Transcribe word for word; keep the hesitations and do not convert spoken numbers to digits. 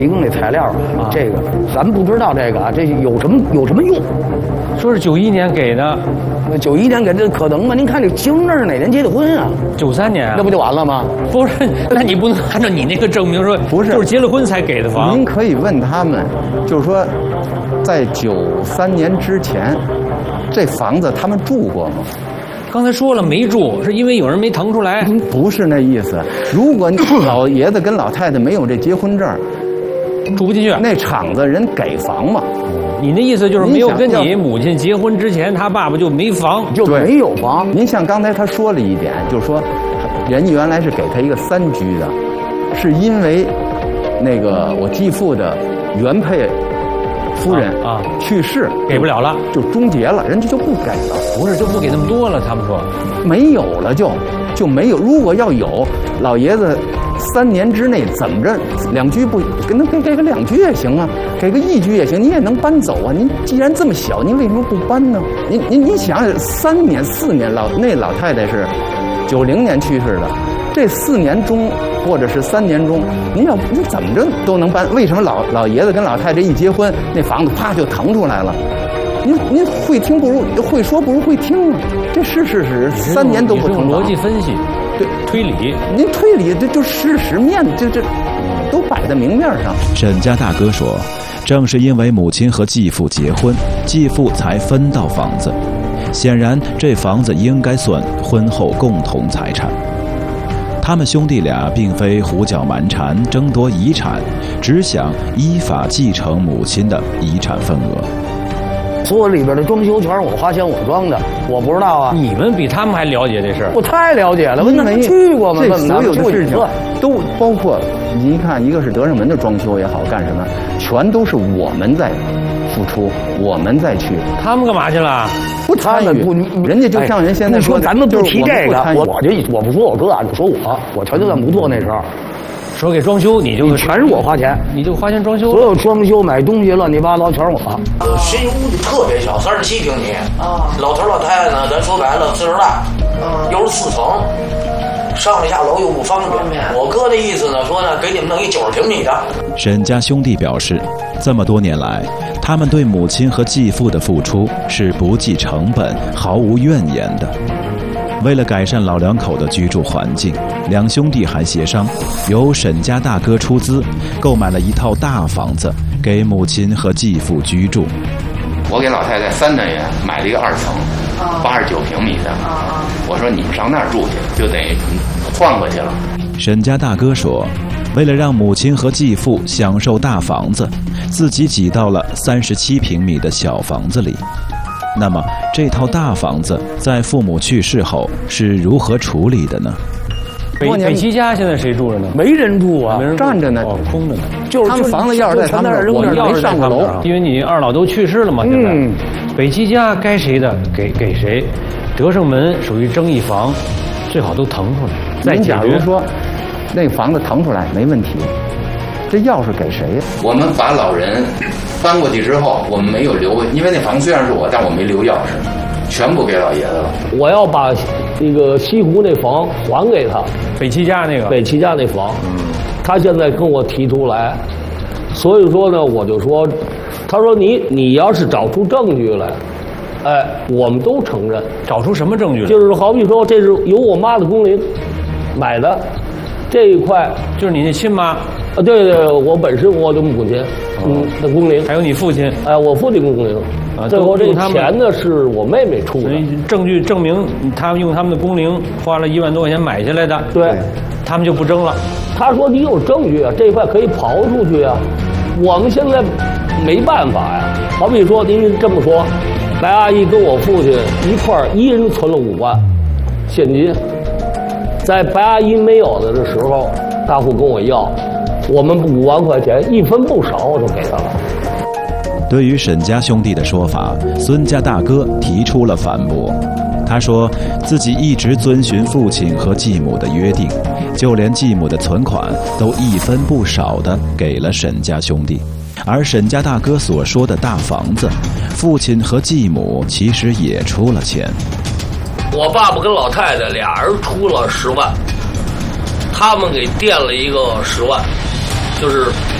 提供的材料啊，这个咱不知道这个啊，这有什么有什么用？ 说是九一年给的， 九一年给这可能吗？您看这清那是哪年结的婚啊？ 九三年、啊， 那不就完了吗？ 不是，那你不能按照你那个证明说， 不是， 就是结了婚才给的房。 您可以问他们，就是说，在九三年之前，这房子他们住过吗？ 刚才说了没住，是因为有人没腾出来。 不是那意思。如果老爷子跟老太太没有这结婚证， 住不进去， 那厂子人给房吗？ 你的意思就是没有跟你母亲结婚之前，他爸爸就没房， 就没有房。 您像刚才他说了一点，就是说，人家原来是给他一个三居的，是因为那个我继父的原配夫人啊去世， 给不了了， 就终结了，人家就不给了。 不是，就不给那么多了。他们说没有了就就没有。如果要有，老爷子三年之内怎么着两居不给那给给个两居也行啊，给个一居也行，你也能搬走啊。您既然这么小，您为什么不搬呢？您您您想想，三年四年老那老太太是九零年去世的，这四年中或者是三年中，您要您怎么着都能搬。为什么老老爷子跟老太太一结婚，那房子啪就腾出来了？您您会听不如会说不如会听啊，这是事实，三年都不腾。 逻辑分析， 对推理， 您推理这就事实面，这这都摆在明面上。 沈家大哥说，正是因为母亲和继父结婚，继父才分到房子。显然，这房子应该算婚后共同财产。他们兄弟俩并非胡搅蛮缠争夺遗产，只想依法继承母亲的遗产份额。 所有里边的装修全是我花钱我装的，我不知道啊。 你们比他们还了解这事儿， 我太了解了。问他们去过吗？ 这所有的事情都包括，您看，一个是德胜门的装修也好，干什么，全都是我们在付出，我们再去。 他们干嘛去了？ 不参与，不，人家就像人现在说，咱们不提这个， 我我就我不说我哥啊，就说我，我条件算不错那时候。 说给装修，你就全是我花钱， 你就花钱装修， 所有装修买东西乱七八糟全是我。 新屋子特别小，三十七平米啊。老头老太太呢，咱说白了岁数大，又是四层，上下楼又不方便。我哥的意思呢，说呢，给你们弄一九十平米的。 沈家兄弟表示，这么多年来，他们对母亲和继父的付出是不计成本、毫无怨言的。为了改善老两口的居住环境，两兄弟还协商，由沈家大哥出资购买了一套大房子给母亲和继父居住。 我给老太太三单元买了一个二层，八十九平米的。我说你们上那儿住去，就得换过去了。 沈家大哥说，为了让母亲和继父享受大房子，自己挤到了三十七平米的小房子里。那么这套大房子在父母去世后是如何处理的呢？ 北北齐家现在谁住着呢？ 没人住啊， 没人站着呢， 哦，空着呢。 就是他们房子钥匙在他们那儿，我们没上过楼， 因为你二老都去世了嘛。现在，嗯、北齐家该谁的给给谁，德胜门属于争议房，最好都腾出来。再假如说那房子腾出来没问题，这钥匙给谁呀？ 我们把老人搬过去之后，我们没有留，因为那房虽然是我，但我没留钥匙，全部给老爷子了。 我要把那个西湖那房还给他， 北齐家那个北齐家那房，嗯，他现在跟我提出来，所以说呢，我就说，他说你你要是找出证据来，哎，我们都承认。 找出什么证据来？ 就是好比说，这是由我妈的工龄买的，这一块就是你那亲妈。 啊，对对，我本身我的母亲，嗯，的工龄， 还有你父亲， 哎，我父亲工龄，啊，最后这钱呢是我妹妹出的， 证据证明他们用他们的工龄花了一万多块钱买下来的， 对， 他们就不争了。 他说你有证据啊，这块可以刨出去啊，我们现在没办法呀。好比说您这么说，白阿姨跟我父亲一块儿，一人存了五万现金，在白阿姨没有的的时候，大户跟我要。我们五万块钱一分不少，我都给他了。 对于沈家兄弟的说法，孙家大哥提出了反驳。他说自己一直遵循父亲和继母的约定，就连继母的存款都一分不少地给了沈家兄弟。而沈家大哥所说的大房子，父亲和继母其实也出了钱。 我爸爸跟老太太俩人出了十万，他们给垫了一个十万。就是